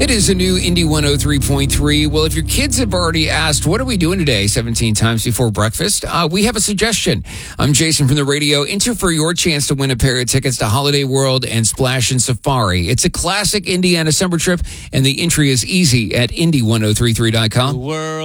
It is a new Indy 103.3. Well, if your kids have already asked, what are we doing today 17 times before breakfast? We have a suggestion. I'm Jason from the radio. Enter for your chance to win a pair of tickets to Holiday World and Splash and Safari. It's a classic Indiana summer trip, and the entry is easy at Indy1033.com.